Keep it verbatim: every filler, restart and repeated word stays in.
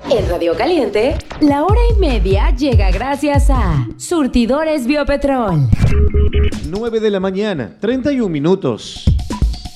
En Radio Caliente, la hora y media llega gracias a Surtidores Biopetrol. nueve de la mañana, treinta y un minutos.